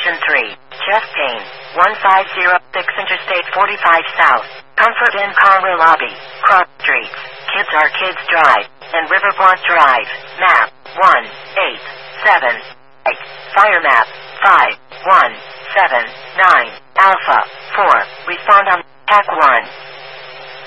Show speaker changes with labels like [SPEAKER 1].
[SPEAKER 1] Station 3, chest pain, 1506 Interstate 45 South, Comfort Inn Conroe Lobby, Cross Streets, Kids Are Kids Drive, and Riverfront Drive, map, 1, 8, 7, 8, fire map, 5.